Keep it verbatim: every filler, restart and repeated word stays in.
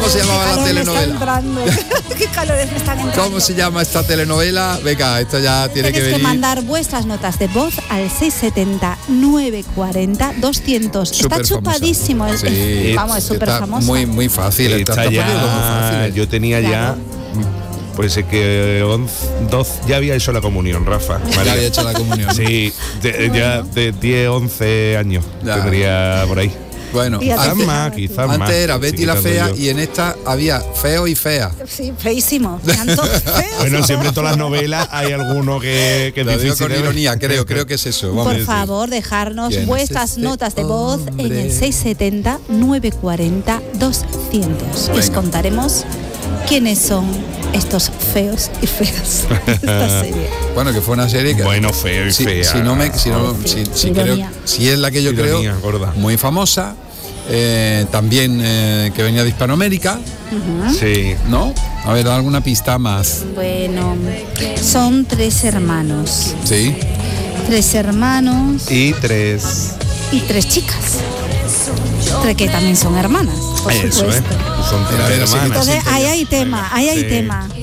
se llamaba la telenovela? Qué calores me están entrando. ¿Cómo se llama esta telenovela? Venga, esto ya tiene Tenéis que que venir. mandar vuestras notas de voz al seis setenta, nueve cuarenta, doscientos. Está Súper famosa. chupadísimo. El, Sí, el- vamos, es súper está famoso. Muy, muy fácil. Está está ya- poniendo muy fácil. yo tenía Claro. ya, pues es que once, doce, ya había hecho la comunión, Rafa. Ya María. había hecho la comunión. Sí, de- ya de diez, once años Ya. tendría por ahí. Bueno, Fíjate, Quizás antes, más, quizás más. antes era Betty la Estoy fea quitando yo. y en esta había feo y fea. Sí, feísimo. Eran todos feos. Bueno, siempre en todas las novelas hay alguno que, que es Lo digo difícil con de ver. ironía, creo, creo que es eso. Vamos a Por decir. favor, dejarnos ¿Quién es vuestras este notas de voz en hombre? el seis setenta, nueve cuarenta, doscientos. Y os Venga. contaremos quiénes son estos feos y feas de esta serie. Bueno, que fue una serie que. Bueno, feo y si, fea. Si no me, si no, si, si creo, Ironía. si es la que yo Ironía, creo, gorda. muy famosa. eh, también eh, que venía de Hispanoamérica, Sí. ¿no? A ver, alguna pista más. Bueno, son tres hermanos. Sí. Tres hermanos Y tres. y tres chicas. Tres que también son hermanas, por Eso, ¿eh? supuesto. Son Mira, a ver, tres así que hermanas. Entonces, ahí hay tema, ahí hay Sí. tema.